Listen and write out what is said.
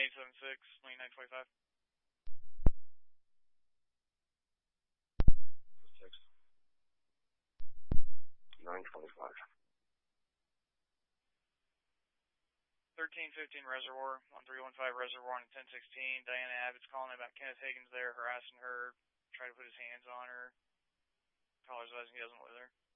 876, lane 925. 925. 1315 Reservoir, 1315 Reservoir on 1016. Diana Abbott's calling about Kenneth Higgins there, harassing her, trying to put his hands on her. Caller's advising he doesn't live there.